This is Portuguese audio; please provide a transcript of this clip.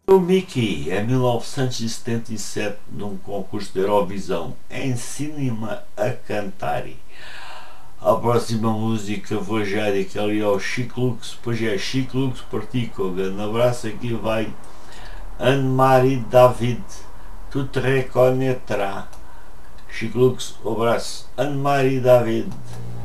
O Mickey, em 1977, num concurso de Eurovisão, ensina-me a cantar. A próxima música vou já dedicar ali ao Chico Lux, pois é Chico Lux Partico. Um abraço, aqui vai Anne-Marie David, tu te reconhecerás. Chico Lux, um abraço. Anne-Marie David.